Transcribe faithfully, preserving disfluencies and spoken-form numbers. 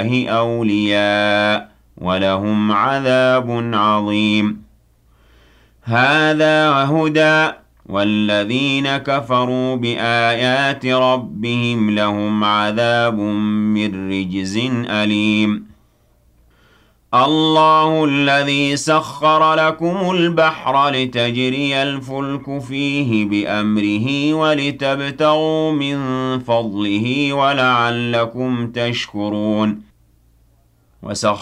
اللَّهِ أَوْلِيَاءَ وَلَهُمْ عَذَابٌ عَظِيمٌ هَذَا هُدًى وَالَّذِينَ كَفَرُوا بِآيَاتِ رَبِّهِمْ لَهُمْ عَذَابٌ مِّن رِّجْزٍ أَلِيمٌ اللَّهُ الَّذِي سَخَّرَ لَكُمُ الْبَحْرَ لِتَجْرِيَ الْفُلْكُ فِيهِ بِأَمْرِهِ وَلِتَبْتَغُوا مِن فَضْلِهِ وَلَعَلَّكُمْ تَشْكُرُونَ وَسَخَّرَ